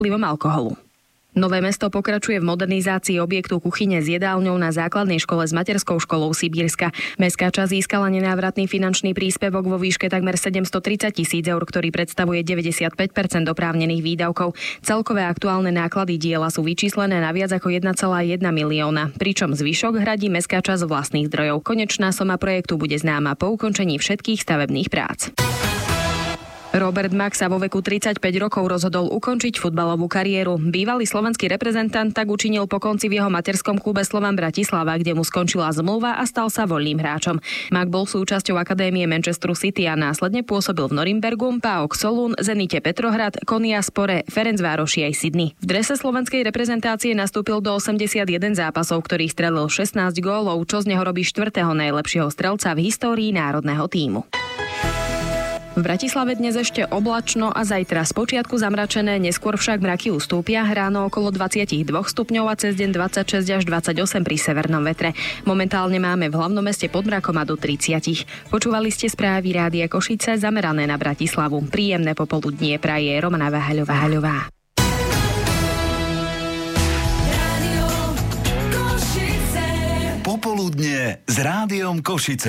vplyvom alkoholu. Nové Mesto pokračuje v modernizácii objektu kuchyne s jedálňou na základnej škole s materskou školou Sibírska. Mestská časť získala nenávratný finančný príspevok vo výške takmer 730 000 eur, ktorý predstavuje 95% oprávnených výdavkov. Celkové aktuálne náklady diela sú vyčíslené na viac ako 1,1 milióna, pričom zvyšok hradí mestská časť vlastných zdrojov. Konečná suma projektu bude známa po ukončení všetkých stavebných prác. Robert Mak sa vo veku 35 rokov rozhodol ukončiť futbalovú kariéru. Bývalý slovenský reprezentant tak učinil po konci v jeho materskom klube Slovan Bratislava, kde mu skončila zmluva a stal sa voľným hráčom. Mak bol súčasťou akadémie Manchesteru City a následne pôsobil v Norimbergu, PAOK Solún, Zenite Petrohrad, Konyaspore, Ferencvároši aj Sydney. V drese slovenskej reprezentácie nastúpil do 81 zápasov, ktorých strelil 16 gólov, čo z neho robí 4. najlepšieho strelca v histórii národného tímu. V Bratislave dnes ešte oblačno a zajtra spočiatku zamračené, neskôr však mraky ustúpia, ráno okolo 22 stupňov a cez deň 26 až 28 pri severnom vetre. Momentálne máme v hlavnom meste pod mrakom a do 30. Počúvali ste správy Rádia Košice zamerané na Bratislavu. Príjemné popoludnie praje Romana Váhaľová. Popoludnie s Rádiom Košice.